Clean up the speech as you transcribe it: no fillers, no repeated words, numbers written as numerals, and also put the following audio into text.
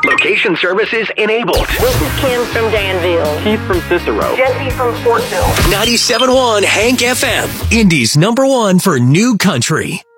Location services enabled. This is Kim from Danville. Keith from Cicero. Jesse from Fortville. 97.1 Hank FM. Indy's #1 for new country.